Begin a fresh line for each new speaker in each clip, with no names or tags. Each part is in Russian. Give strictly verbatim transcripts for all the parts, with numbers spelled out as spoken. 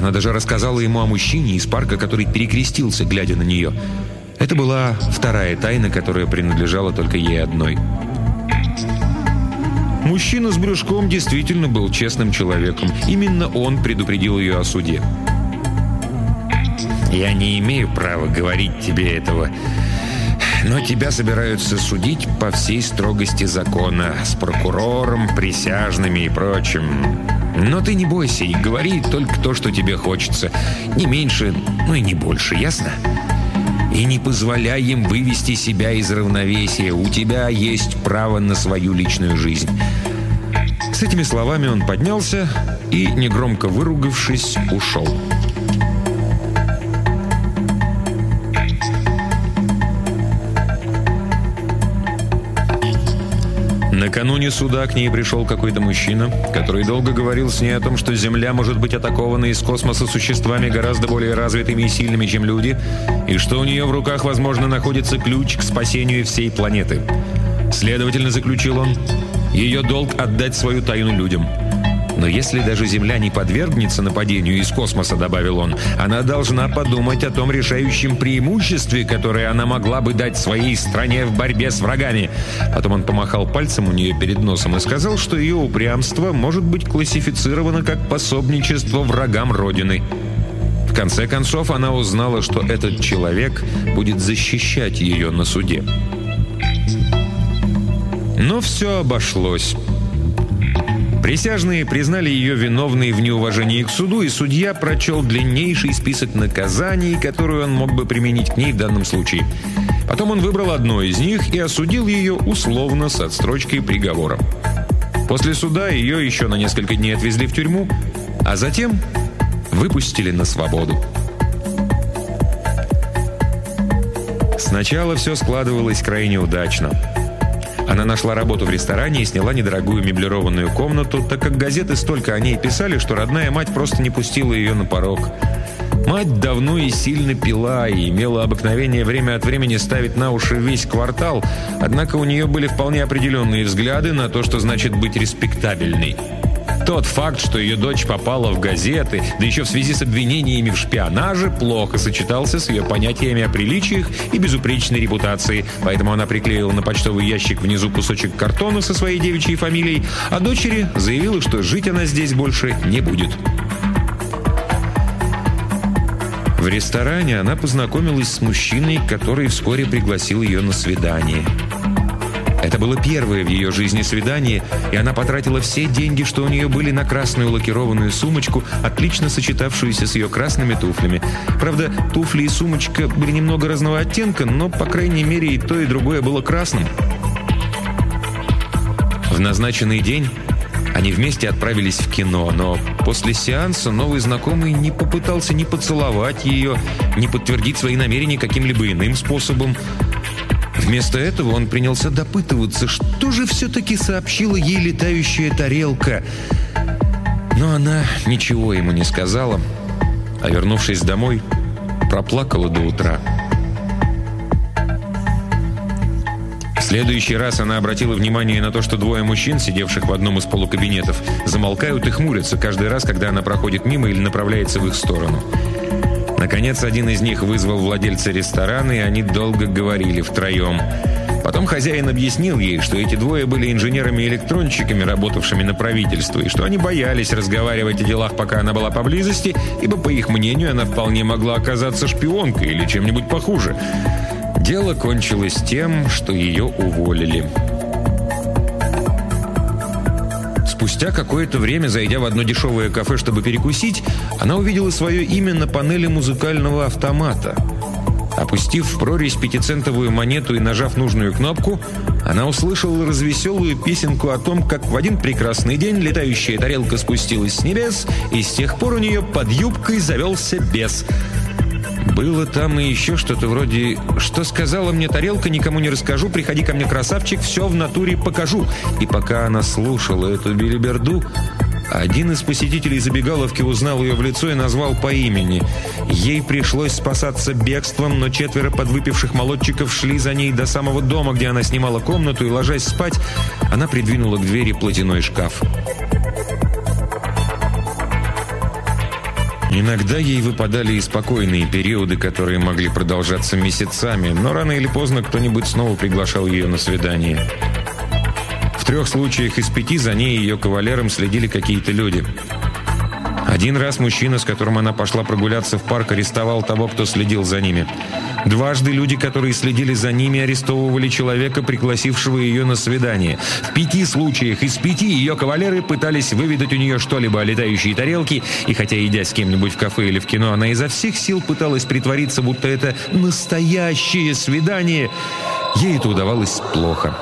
Она даже рассказала ему о мужчине из парка, который перекрестился, глядя на нее. Это была вторая тайна, которая принадлежала только ей одной. Мужчина с брюшком действительно был честным человеком. Именно он предупредил ее о суде. «Я не имею права говорить тебе этого, но тебя собираются судить по всей строгости закона, с прокурором, присяжными и прочим. Но ты не бойся и говори только то, что тебе хочется. Не меньше, ну и не больше, ясно? И не позволяй им вывести себя из равновесия. У тебя есть право на свою личную жизнь». С этими словами он поднялся и, негромко выругавшись, ушел. Накануне суда к ней пришел какой-то мужчина, который долго говорил с ней о том, что Земля может быть атакована из космоса существами гораздо более развитыми и сильными, чем люди, и что у нее в руках, возможно, находится ключ к спасению всей планеты. Следовательно, заключил он, ее долг отдать свою тайну людям. Но если даже Земля не подвергнется нападению из космоса, добавил он, она должна подумать о том решающем преимуществе, которое она могла бы дать своей стране в борьбе с врагами. Потом он помахал пальцем у нее перед носом и сказал, что ее упрямство может быть классифицировано как пособничество врагам Родины. В конце концов, она узнала, что этот человек будет защищать ее на суде. Но все обошлось. Присяжные признали ее виновной в неуважении к суду, и судья прочел длиннейший список наказаний, которые он мог бы применить к ней в данном случае. Потом он выбрал одно из них и осудил ее условно с отстрочкой приговора. После суда ее еще на несколько дней отвезли в тюрьму, а затем выпустили на свободу. Сначала все складывалось крайне удачно. Она нашла работу в ресторане и сняла недорогую меблированную комнату, так как газеты столько о ней писали, что родная мать просто не пустила ее на порог. Мать давно и сильно пила и имела обыкновение время от времени ставить на уши весь квартал, однако у нее были вполне определенные взгляды на то, что значит быть респектабельной. Тот факт, что ее дочь попала в газеты, да еще в связи с обвинениями в шпионаже, плохо сочетался с ее понятиями о приличиях и безупречной репутации, поэтому она приклеила на почтовый ящик внизу кусочек картона со своей девичьей фамилией, а дочери заявила, что жить она здесь больше не будет. В ресторане она познакомилась с мужчиной, который вскоре пригласил ее на свидание. Это было первое в ее жизни свидание, и она потратила все деньги, что у нее были, на красную лакированную сумочку, отлично сочетавшуюся с ее красными туфлями. Правда, туфли и сумочка были немного разного оттенка, но, по крайней мере, и то, и другое было красным. В назначенный день они вместе отправились в кино, но после сеанса новый знакомый не попытался ни поцеловать ее, ни подтвердить свои намерения каким-либо иным способом. Вместо этого он принялся допытываться, что же все-таки сообщила ей летающая тарелка. Но она ничего ему не сказала, а, вернувшись домой, проплакала до утра. В следующий раз она обратила внимание на то, что двое мужчин, сидевших в одном из полукабинетов, замолкают и хмурятся каждый раз, когда она проходит мимо или направляется в их сторону. Наконец, один из них вызвал владельца ресторана, и они долго говорили втроем. Потом хозяин объяснил ей, что эти двое были инженерами-электронщиками, работавшими на правительство, и что они боялись разговаривать о делах, пока она была поблизости, ибо, по их мнению, она вполне могла оказаться шпионкой или чем-нибудь похуже. Дело кончилось тем, что ее уволили. Спустя какое-то время, зайдя в одно дешевое кафе, чтобы перекусить, она увидела свое имя на панели музыкального автомата. Опустив в прорезь пятицентовую монету и нажав нужную кнопку, она услышала развеселую песенку о том, как в один прекрасный день летающая тарелка спустилась с небес, и с тех пор у нее под юбкой завелся бес. Было там и еще что-то вроде «Что сказала мне тарелка, никому не расскажу, приходи ко мне, красавчик, все в натуре покажу». И пока она слушала эту белиберду, один из посетителей забегаловки узнал ее в лицо и назвал по имени. Ей пришлось спасаться бегством, но четверо подвыпивших молодчиков шли за ней до самого дома, где она снимала комнату, и, ложась спать, она придвинула к двери платяной шкаф. Иногда ей выпадали и спокойные периоды, которые могли продолжаться месяцами, но рано или поздно кто-нибудь снова приглашал ее на свидание. В трех случаях из пяти за ней и ее кавалером следили какие-то люди. Один раз мужчина, с которым она пошла прогуляться в парк, арестовал того, кто следил за ними. Дважды люди, которые следили за ними, арестовывали человека, пригласившего ее на свидание. В пяти случаях из пяти ее кавалеры пытались выведать у нее что-либо о летающей тарелке, и хотя, идя с кем-нибудь в кафе или в кино, она изо всех сил пыталась притвориться, будто это настоящее свидание, ей это удавалось плохо.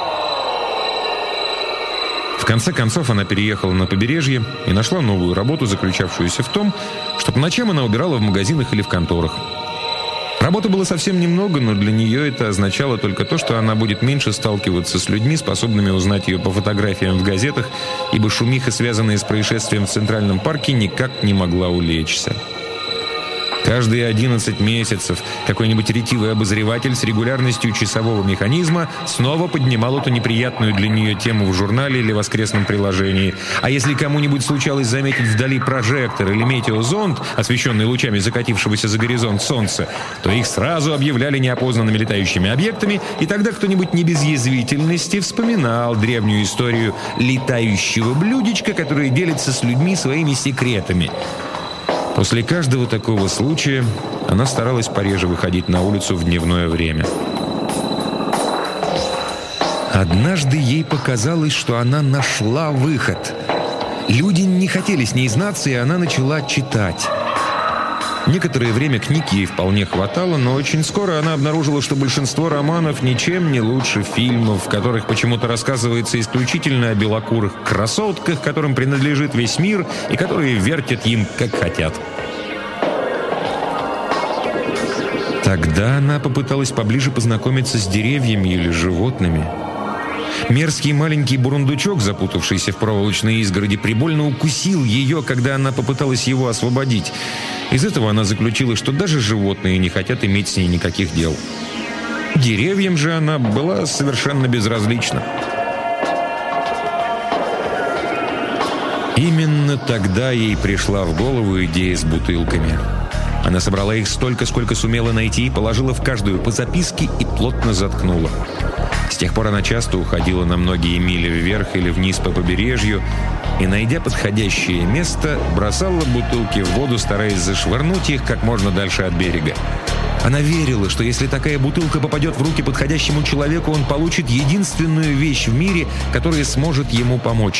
В конце концов, она переехала на побережье и нашла новую работу, заключавшуюся в том, что по ночам она убирала в магазинах или в конторах. Работы было совсем немного, но для нее это означало только то, что она будет меньше сталкиваться с людьми, способными узнать ее по фотографиям в газетах, ибо шумиха, связанная с происшествием в Центральном парке, никак не могла улечься. Каждые одиннадцать месяцев какой-нибудь ретивый обозреватель с регулярностью часового механизма снова поднимал эту неприятную для нее тему в журнале или воскресном приложении. А если кому-нибудь случалось заметить вдали прожектор или метеозонд, освещенный лучами закатившегося за горизонт солнца, то их сразу объявляли неопознанными летающими объектами, и тогда кто-нибудь не без язвительности вспоминал древнюю историю летающего блюдечка, которое делится с людьми своими секретами. После каждого такого случая она старалась пореже выходить на улицу в дневное время. Однажды ей показалось, что она нашла выход. Люди не хотели с ней знаться, и она начала читать. Некоторое время книг ей вполне хватало, но очень скоро она обнаружила, что большинство романов ничем не лучше фильмов, в которых почему-то рассказывается исключительно о белокурых красотках, которым принадлежит весь мир и которые вертят им как хотят. Тогда она попыталась поближе познакомиться с деревьями или животными. Мерзкий маленький бурундучок, запутавшийся в проволочной изгороди, прибольно укусил ее, когда она попыталась его освободить. Из этого она заключила, что даже животные не хотят иметь с ней никаких дел. Деревьям же она была совершенно безразлична. Именно тогда ей пришла в голову идея с бутылками. Она собрала их столько, сколько сумела найти, положила в каждую по записке и плотно заткнула. С тех пор она часто уходила на многие мили вверх или вниз по побережью и, найдя подходящее место, бросала бутылки в воду, стараясь зашвырнуть их как можно дальше от берега. Она верила, что если такая бутылка попадет в руки подходящему человеку, он получит единственную вещь в мире, которая сможет ему помочь.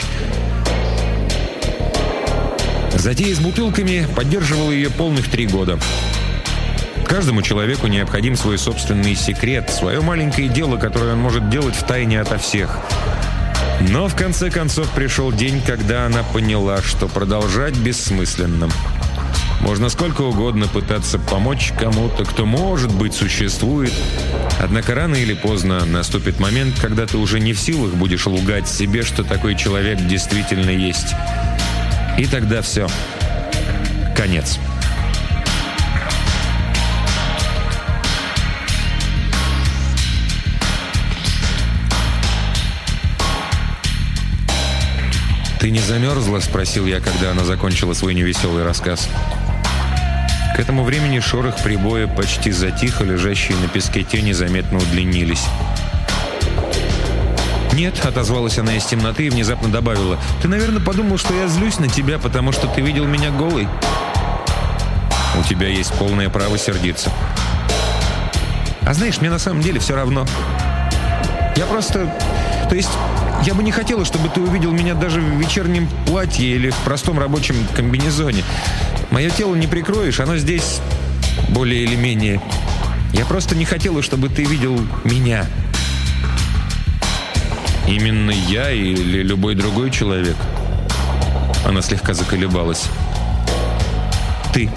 Затея с бутылками поддерживала ее полных три года. Каждому человеку необходим свой собственный секрет, свое маленькое дело, которое он может делать втайне ото всех. Но в конце концов пришел день, когда она поняла, что продолжать бессмысленно. Можно сколько угодно пытаться помочь кому-то, кто, может быть, существует. Однако рано или поздно наступит момент, когда ты уже не в силах будешь лгать себе, что такой человек действительно есть. И тогда все. Конец. «Ты не замерзла?» – спросил я, когда она закончила свой невеселый рассказ. К этому времени шорох прибоя почти затих, а лежащие на песке тени заметно удлинились. «Нет», — отозвалась она из темноты и внезапно добавила, «ты, наверное, подумал, что я злюсь на тебя, потому что ты видел меня голой». «У тебя есть полное право сердиться». «А знаешь, мне на самом деле все равно. Я просто... То есть, я бы не хотела, чтобы ты увидел меня даже в вечернем платье или в простом рабочем комбинезоне. Мое тело не прикроешь, оно здесь более или менее. Я просто не хотела, чтобы ты видел меня». «Именно я или любой другой человек?» Она слегка заколебалась. «Ты».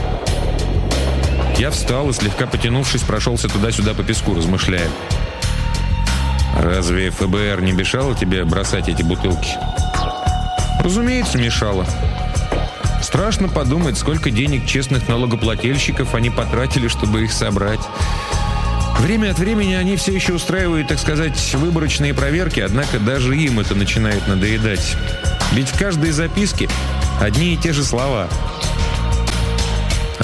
Я встал и, слегка потянувшись, прошелся туда-сюда по песку, размышляя. «Разве ФБР не мешало тебе бросать эти бутылки?» «Разумеется, мешало. Страшно подумать, сколько денег честных налогоплательщиков они потратили, чтобы их собрать. Время от времени они все еще устраивают, так сказать, выборочные проверки, однако даже им это начинает надоедать. Ведь в каждой записке одни и те же слова.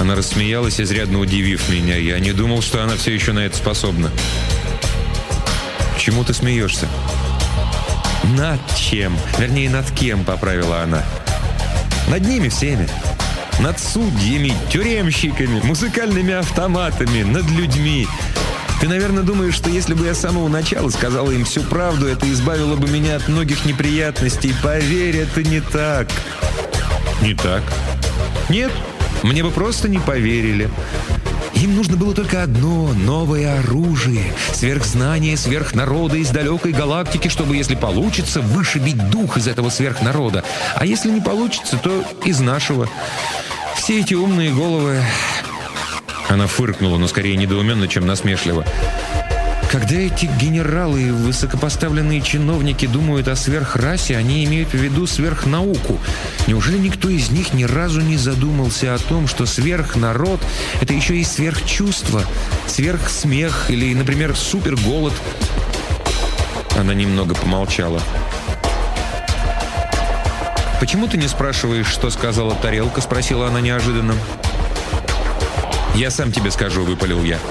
Она рассмеялась, изрядно удивив меня. Я не думал, что она все еще на это способна. «Чему ты смеешься?» «Над чем? Вернее, над кем?» — поправила она. «Над ними всеми. Над судьями, тюремщиками, музыкальными автоматами, над людьми. Ты, наверное, думаешь, что если бы я с самого начала сказала им всю правду, это избавило бы меня от многих неприятностей. Поверь, это не так». «Не так?» «Нет, мне бы просто не поверили. Им нужно было только одно — новое оружие, сверхзнание сверхнарода из далекой галактики, чтобы, если получится, вышибить дух из этого сверхнарода. А если не получится, то из нашего. Все эти умные головы...» Она фыркнула, но скорее недоуменно, чем насмешливо. «Когда эти генералы и высокопоставленные чиновники думают о сверхрасе, они имеют в виду сверхнауку. Неужели никто из них ни разу не задумался о том, что сверхнарод — это еще и сверхчувство, сверхсмех или, например, суперголод?» Она немного помолчала. «Почему ты не спрашиваешь, что сказала тарелка?» — спросила она неожиданно. «Я сам тебе скажу», — выпалил я.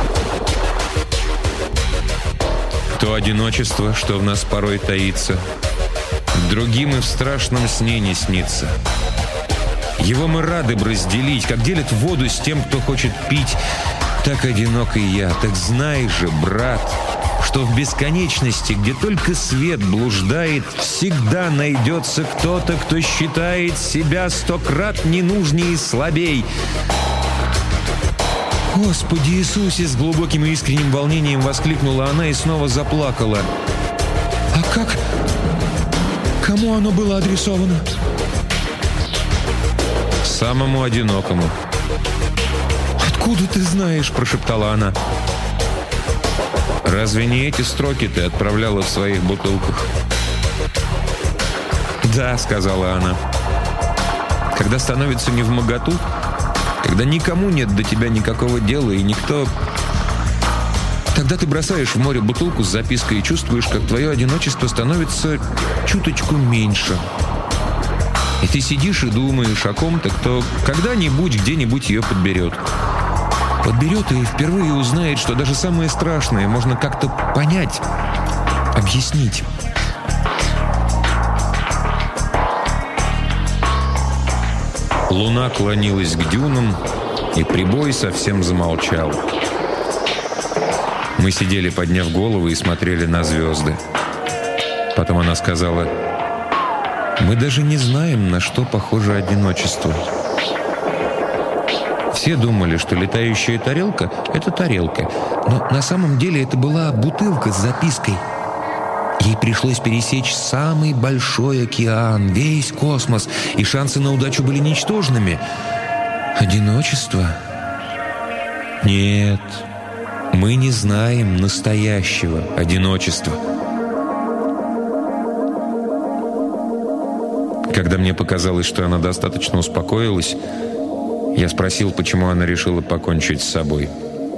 «То одиночество, что в нас порой таится, другим и в страшном сне не снится. Его мы рады бы разделить, как делят воду с тем, кто хочет пить. Так одинок и я. Так знай же, брат, что в бесконечности, где только свет блуждает, всегда найдется кто-то, кто считает себя сто крат ненужнее и слабей». «Господи Иисусе!» — с глубоким и искренним волнением воскликнула она и снова заплакала. «А как? Кому оно было адресовано?» «Самому одинокому». «Откуда ты знаешь?» — прошептала она. «Разве не эти строки ты отправляла в своих бутылках?» «Да», — сказала она. «Когда становится невмоготу, когда никому нет до тебя никакого дела, и никто... Тогда ты бросаешь в море бутылку с запиской и чувствуешь, как твое одиночество становится чуточку меньше. И ты сидишь и думаешь о ком-то, кто когда-нибудь где-нибудь ее подберет. Подберет и впервые узнает, что даже самое страшное можно как-то понять, объяснить». Луна клонилась к дюнам, и прибой совсем замолчал. Мы сидели, подняв головы, и смотрели на звезды. Потом она сказала: «Мы даже не знаем, на что похоже одиночество». Все думали, что летающая тарелка — это тарелка, но на самом деле это была бутылка с запиской. Ей пришлось пересечь самый большой океан, весь космос, и шансы на удачу были ничтожными. Одиночество? Нет, мы не знаем настоящего одиночества. Когда мне показалось, что она достаточно успокоилась, я спросил, почему она решила покончить с собой.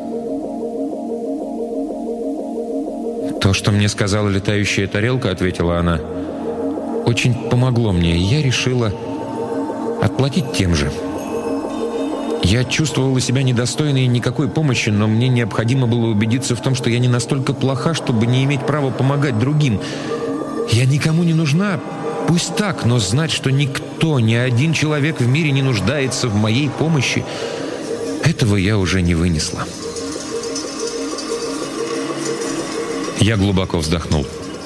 «То, что мне сказала летающая тарелка, — ответила она, — очень помогло мне, и я решила отплатить тем же. Я чувствовала себя недостойной никакой помощи, но мне необходимо было убедиться в том, что я не настолько плоха, чтобы не иметь права помогать другим. Я никому не нужна, пусть так, но знать, что никто, ни один человек в мире не нуждается в моей помощи, этого я уже не вынесла». Я глубоко вздохнул.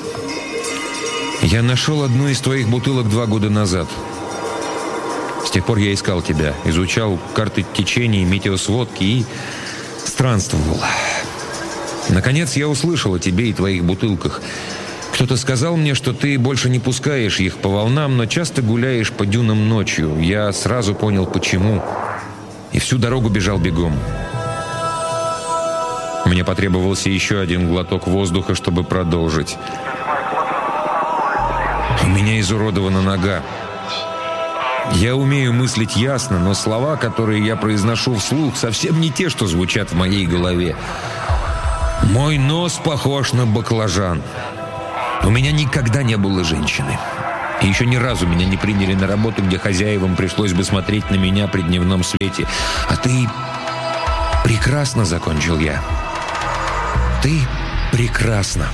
«Я нашел одну из твоих бутылок два года назад. С тех пор я искал тебя, изучал карты течений, метеосводки и странствовал. Наконец я услышал о тебе и твоих бутылках. Кто-то сказал мне, что ты больше не пускаешь их по волнам, но часто гуляешь по дюнам ночью. Я сразу понял, почему, и всю дорогу бежал бегом. Мне потребовался еще один глоток воздуха, чтобы продолжить. У меня изуродована нога. Я умею мыслить ясно, но слова, которые я произношу вслух, совсем не те, что звучат в моей голове. Мой нос похож на баклажан. У меня никогда не было женщины. И еще ни разу меня не приняли на работу, где хозяевам пришлось бы смотреть на меня при дневном свете. А ты прекрасно, закончил я. Ты прекрасна.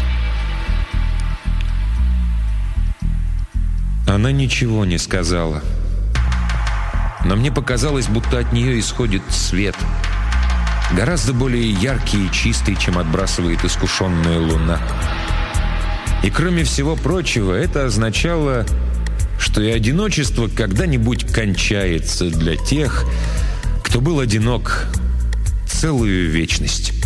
Она ничего не сказала. Но мне показалось, будто от нее исходит свет. Гораздо более яркий и чистый, чем отбрасывает искушенная луна. И кроме всего прочего, это означало, что и одиночество когда-нибудь кончается для тех, кто был одинок целую вечность.